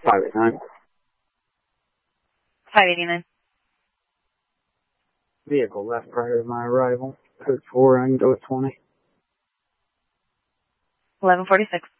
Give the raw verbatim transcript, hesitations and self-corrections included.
five eighty-nine. five eighty-nine. Vehicle left prior to my arrival. Code four, I can go with twenty. eleven forty-six.